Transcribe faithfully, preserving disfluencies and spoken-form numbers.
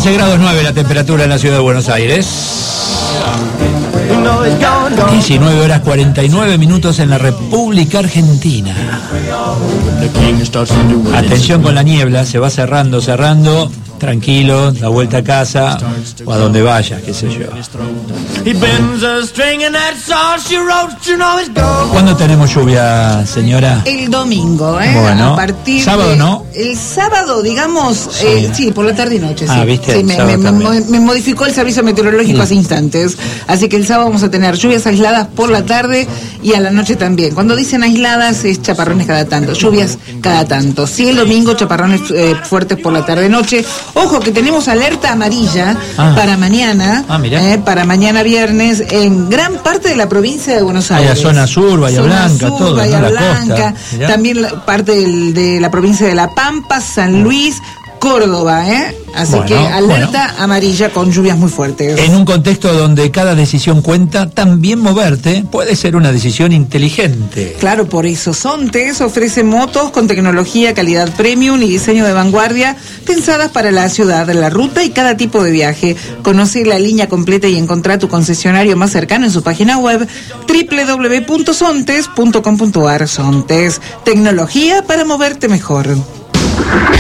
once grados nueve la temperatura en la ciudad de Buenos Aires. diecinueve horas cuarenta y nueve minutos en la República Argentina. Atención con la niebla, se va cerrando, cerrando. Tranquilo, da vuelta a casa o a donde vaya, qué sé yo. ¿Cuándo tenemos lluvia, señora? El domingo, ¿eh? Bueno, a partir sábado, de, ¿no? El sábado, digamos, Sí, eh, sí por la tarde y noche. Ah, sí. ¿viste? Sí, me, Sábado me, me, también. me modificó el servicio meteorológico Mm. hace instantes. Así que el sábado vamos a tener lluvias aisladas por la tarde y a la noche también. Cuando dicen aisladas es chaparrones cada tanto, lluvias cada tanto. Sí, el domingo chaparrones eh, fuertes por la tarde-noche. Ojo que tenemos alerta amarilla Ah. para mañana, Ah, mirá. eh, para mañana viernes en gran parte de la provincia de Buenos Ahí a Aires. zona sur, Bahía Zona Blanca, sur, todo, Bahía ¿no? La Blanca, costa. Mirá. también la parte del, de la provincia de La Pampa, San Luis, Córdoba, ¿eh? Así Bueno, que alerta bueno. amarilla con lluvias muy fuertes. En un contexto donde cada decisión cuenta, también moverte puede ser una decisión inteligente. Claro, por eso Sontes ofrece motos con tecnología, calidad premium y diseño de vanguardia pensadas para la ciudad, la ruta y cada tipo de viaje. Conoce la línea completa y encontrá tu concesionario más cercano en su página web doble u doble u doble u punto sontes punto com punto ar. Sontes, tecnología para moverte mejor.